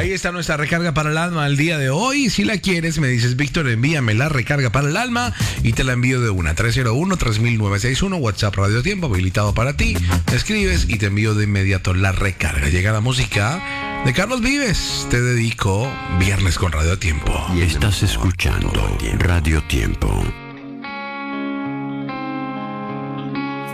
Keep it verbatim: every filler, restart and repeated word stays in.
Ahí está nuestra recarga para el alma al día de hoy. Si la quieres, me dices, Víctor, envíame la recarga para el alma y te la envío de una. tres cero uno, tres mil novecientos sesenta y uno, WhatsApp Radio Tiempo, habilitado para ti. Me escribes y te envío de inmediato la recarga. Llega la música de Carlos Vives. Te dedico Viernes con Radio Tiempo. Y estás escuchando Radio Tiempo.